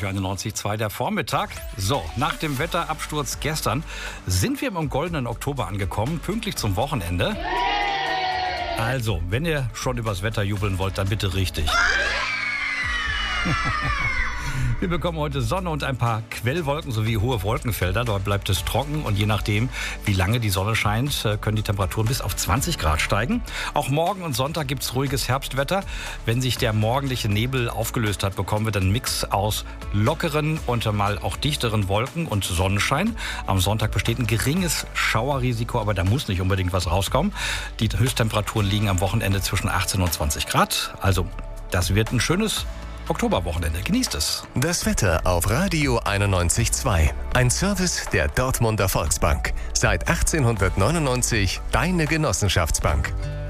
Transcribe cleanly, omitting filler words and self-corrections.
Radio 91.2, der Vormittag. So, nach dem Wetterabsturz gestern sind wir im goldenen Oktober angekommen, pünktlich zum Wochenende. Also, wenn ihr schon übers Wetter jubeln wollt, dann bitte richtig. Wir bekommen heute Sonne und ein paar Quellwolken sowie hohe Wolkenfelder. Dort bleibt es trocken und je nachdem, wie lange die Sonne scheint, können die Temperaturen bis auf 20 Grad steigen. Auch morgen und Sonntag gibt es ruhiges Herbstwetter. Wenn sich der morgendliche Nebel aufgelöst hat, bekommen wir dann einen Mix aus lockeren und mal auch dichteren Wolken und Sonnenschein. Am Sonntag besteht ein geringes Schauerrisiko, aber da muss nicht unbedingt was rauskommen. Die Höchsttemperaturen liegen am Wochenende zwischen 18 und 20 Grad. Also, das wird ein schönes Oktoberwochenende. Genießt es. Das Wetter auf Radio 91.2. Ein Service der Dortmunder Volksbank. Seit 1899 deine Genossenschaftsbank.